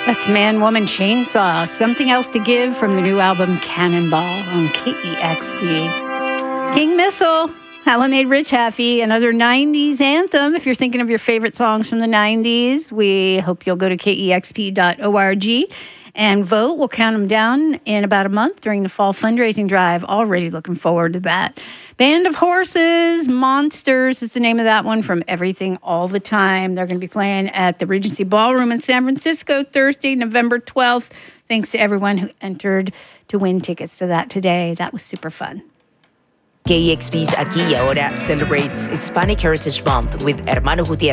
That's Man, Woman, Chainsaw. Something Else to Give from the new album Cannonball on KEXP. King Missile, How I Made Rich Happy, another 90s anthem. If you're thinking of your favorite songs from the 90s, we hope you'll go to KEXP.org and vote. We'll count them down in about a month during the fall fundraising drive. Already looking forward to that. Band of Horses, Monsters is the name of that one, from Everything All the Time. They're going to be playing at the Regency Ballroom in San Francisco Thursday, November 12th. Thanks to everyone who entered to win tickets to that today. That was super fun. KEXP's Aquí y Ahora celebrates Hispanic Heritage Month with Hermanos Gutierrez.